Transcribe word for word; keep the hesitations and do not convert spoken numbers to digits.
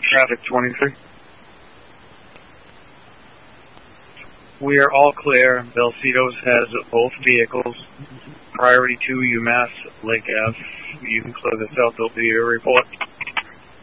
Traffic twenty-three. We are all clear. Belcetos has both vehicles. Priority to UMass Lake Ave. You can clear this out. There'll be a report.